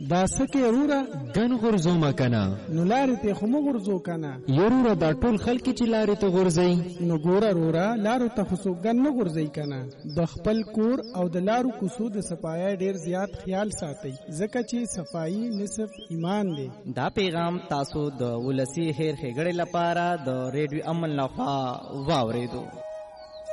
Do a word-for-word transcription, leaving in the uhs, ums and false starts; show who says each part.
Speaker 1: دا سکه وروره
Speaker 2: ګن غرزو مکنه
Speaker 1: نو لارې ته خو مو غرزو کنه
Speaker 2: یروره دا ټول خلک چې لارې ته غرزي
Speaker 1: نو ګوره وروره لارو ته خو ګن نه غرزي کنه د خپل کور او د لارو کوڅو د صفایي ډیر زیات خیال ساتي ځکه چې صفایي نصف ایمان دی.
Speaker 3: دا پیغام تاسو د ولسی هیر خېګړې لپاره د ریډیو امن لخوا واوریدو.